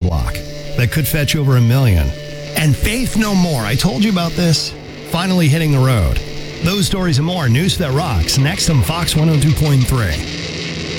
block that could fetch over $1 million. And Faith No More, I told you about this, finally hitting the road. Those stories and more, News That Rocks, next on Fox 102.3.